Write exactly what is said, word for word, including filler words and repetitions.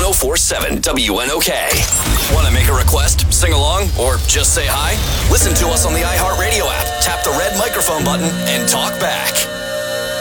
oh four point seven W N O K. Want to make a request, sing along, or just say hi? Listen to us on the iHeartRadio app. Tap the red microphone button and talk back.